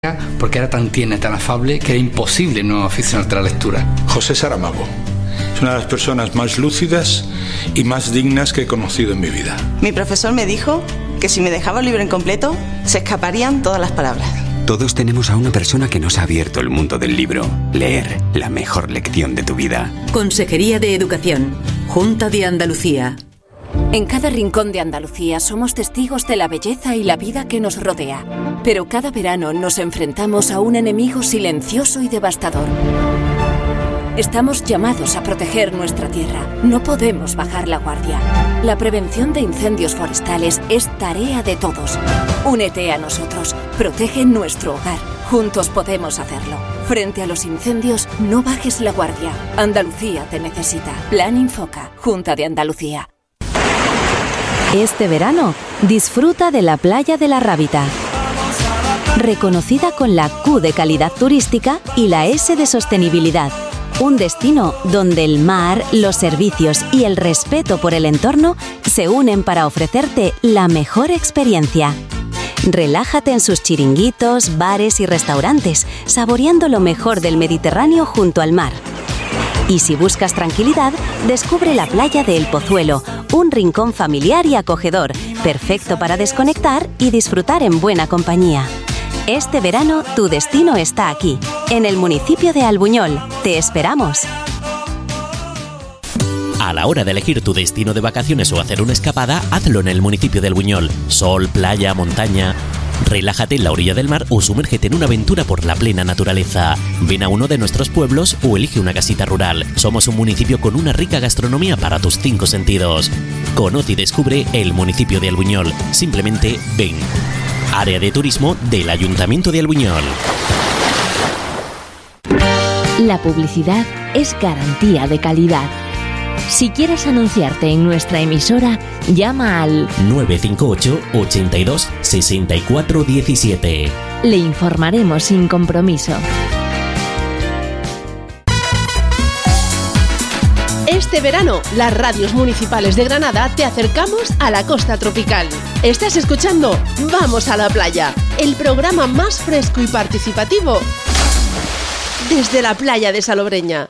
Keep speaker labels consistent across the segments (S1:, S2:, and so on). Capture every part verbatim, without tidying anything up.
S1: porque era tan tierna y tan afable que era imposible no aficionarte a la lectura.
S2: José Saramago es una de las personas más lúcidas y más dignas que he conocido en mi vida.
S3: Mi profesor me dijo que si me dejaba el libro incompleto, se escaparían todas las palabras.
S4: Todos tenemos a una persona que nos ha abierto el mundo del libro. Leer, la mejor lección de tu vida.
S5: Consejería de Educación, Junta de Andalucía.
S6: En cada rincón de Andalucía somos testigos de la belleza y la vida que nos rodea. Pero cada verano nos enfrentamos a un enemigo silencioso y devastador. Estamos llamados a proteger nuestra tierra. No podemos bajar la guardia. La prevención de incendios forestales es tarea de todos. Únete a nosotros. Protege nuestro hogar. Juntos podemos hacerlo. Frente a los incendios, no bajes la guardia. Andalucía te necesita. Plan Infoca. Junta de Andalucía.
S7: Este verano, disfruta de la playa de la Rábita. Reconocida con la Q de calidad turística y la S de sostenibilidad. Un destino donde el mar, los servicios y el respeto por el entorno se unen para ofrecerte la mejor experiencia. Relájate en sus chiringuitos, bares y restaurantes, saboreando lo mejor del Mediterráneo junto al mar. Y si buscas tranquilidad, descubre la playa de El Pozuelo, un rincón familiar y acogedor, perfecto para desconectar y disfrutar en buena compañía. Este verano, tu destino está aquí, en el municipio de Albuñol. ¡Te esperamos!
S8: A la hora de elegir tu destino de vacaciones o hacer una escapada, hazlo en el municipio de Albuñol. Sol, playa, montaña. Relájate en la orilla del mar o sumérgete en una aventura por la plena naturaleza. Ven a uno de nuestros pueblos o elige una casita rural. Somos un municipio con una rica gastronomía para tus cinco sentidos. Conoce y descubre el municipio de Albuñol. Simplemente ven. Área de turismo del Ayuntamiento de Albuñol.
S9: La publicidad es garantía de calidad. Si quieres anunciarte en nuestra emisora, llama al
S8: nueve cinco ocho, ochenta y dos, sesenta y cuatro diecisiete.
S9: Le informaremos sin compromiso.
S10: Este verano, las radios municipales de Granada te acercamos a la costa tropical. Estás escuchando Vamos a la Playa, el programa más fresco y participativo desde la playa de Salobreña.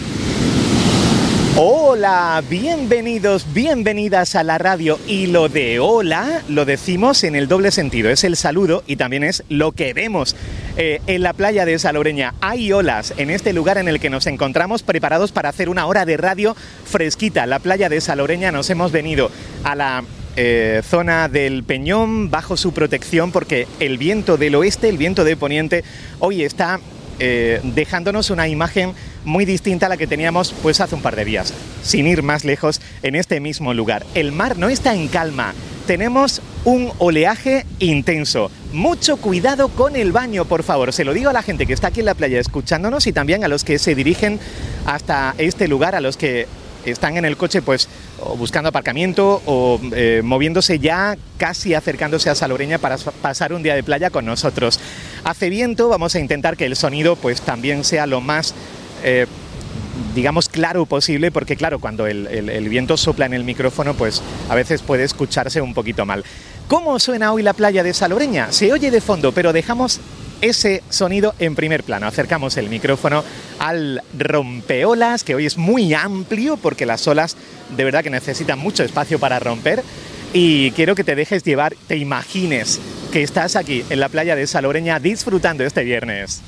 S11: Hola, bienvenidos, bienvenidas a la radio. Y lo de hola lo decimos en el doble sentido, es el saludo y también es lo que vemos. Eh, en la playa de Salobreña hay olas en este lugar en el que nos encontramos preparados para hacer una hora de radio fresquita. La playa de Salobreña, nos hemos venido a la eh, zona del Peñón bajo su protección porque el viento del oeste, el viento de poniente, hoy está eh, dejándonos una imagen muy distinta a la que teníamos pues hace un par de días, sin ir más lejos en este mismo lugar. El mar no está en calma, tenemos un oleaje intenso. Mucho cuidado con el baño, por favor. Se lo digo a la gente que está aquí en la playa escuchándonos y también a los que se dirigen hasta este lugar, a los que están en el coche pues o buscando aparcamiento o eh, moviéndose ya, casi acercándose a Salobreña para pasar un día de playa con nosotros. Hace viento, vamos a intentar que el sonido pues también sea lo más Eh, digamos claro posible, porque claro, cuando el, el, el viento sopla en el micrófono pues a veces puede escucharse un poquito mal. ¿Cómo suena hoy la playa de Salobreña? Se oye de fondo, pero dejamos ese sonido en primer plano. Acercamos el micrófono al rompeolas, que hoy es muy amplio porque las olas de verdad que necesitan mucho espacio para romper, y quiero que te dejes llevar, te imagines que estás aquí en la playa de Salobreña disfrutando este viernes.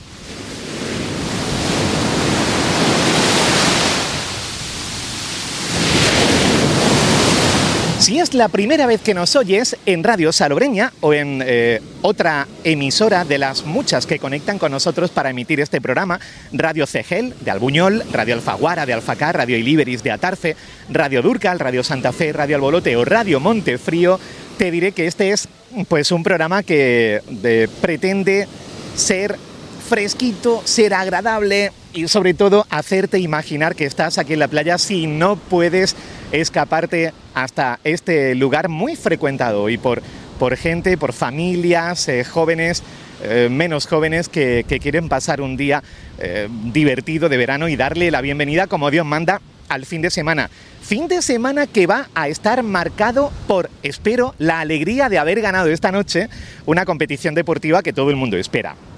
S11: Si es la primera vez que nos oyes en Radio Salobreña o en eh, otra emisora de las muchas que conectan con nosotros para emitir este programa, Radio Cegel de Albuñol, Radio Alfaguara de Alfacar, Radio Iliberis de Atarfe, Radio Durcal, Radio Santa Fe, Radio Albolote o Radio Montefrío, te diré que este es pues un programa que de, pretende ser fresquito, ser agradable y sobre todo hacerte imaginar que estás aquí en la playa si no puedes escaparte hasta este lugar muy frecuentado y por, por gente, por familias, eh, jóvenes, eh, menos jóvenes que, que quieren pasar un día eh, divertido de verano y darle la bienvenida como Dios manda al fin de semana. Fin de semana que va a estar marcado por, espero, la alegría de haber ganado esta noche una competición deportiva que todo el mundo espera.